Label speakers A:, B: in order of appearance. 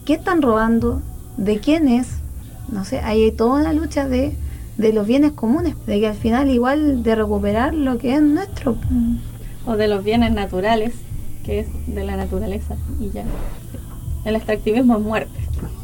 A: qué están robando? ¿De quién es? No sé, ahí hay toda una lucha de los bienes comunes, de que al final igual de recuperar lo que es nuestro.
B: O de los bienes naturales, que es de la naturaleza, y ya. El extractivismo es muerte.